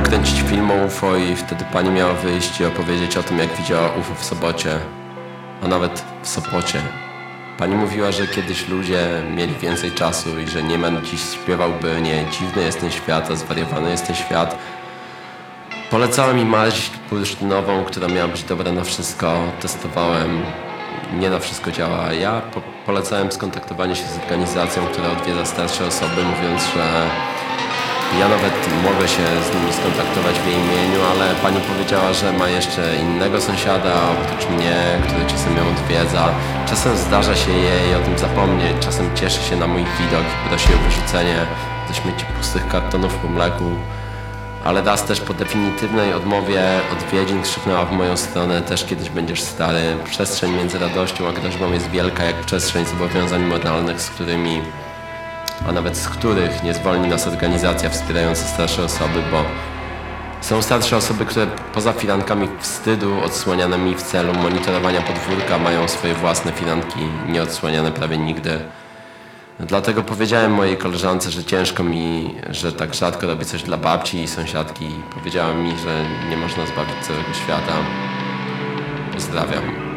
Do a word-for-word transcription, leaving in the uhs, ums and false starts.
nakręcić film o U F O i wtedy pani miała wyjść i opowiedzieć o tym, jak widziała U F O w Sopocie, a nawet w Sopocie. Pani mówiła, że kiedyś ludzie mieli więcej czasu i że Nieman dziś śpiewałby nie dziwny jest ten świat, a zwariowany jest ten świat. Polecała mi maź bursztynową, która miała być dobra na wszystko. Testowałem, nie na wszystko działa. Ja po polecałem skontaktowanie się z organizacją, która odwiedza starsze osoby, mówiąc, że ja nawet mogę się z nimi skontaktować w jej imieniu, ale pani powiedziała, że ma jeszcze innego sąsiada oprócz mnie, który czasem ją odwiedza. Czasem zdarza się jej o tym zapomnieć, czasem cieszy się na mój widok i prosi o wyrzucenie do śmieci pustych kartonów po mleku. Ale raz też po definitywnej odmowie odwiedzin krzyknęła w moją stronę: też kiedyś będziesz stary. Przestrzeń między radością a groźbą jest wielka jak przestrzeń zobowiązań moralnych, z którymi, a nawet z których nie zwolni nas organizacja wspierająca starsze osoby, bo są starsze osoby, które poza filankami wstydu odsłanianymi w celu monitorowania podwórka mają swoje własne filanki nieodsłaniane prawie nigdy. Dlatego powiedziałem mojej koleżance, że ciężko mi, że tak rzadko robię coś dla babci i sąsiadki. Powiedziała mi, że nie można zbawić całego świata. Pozdrawiam.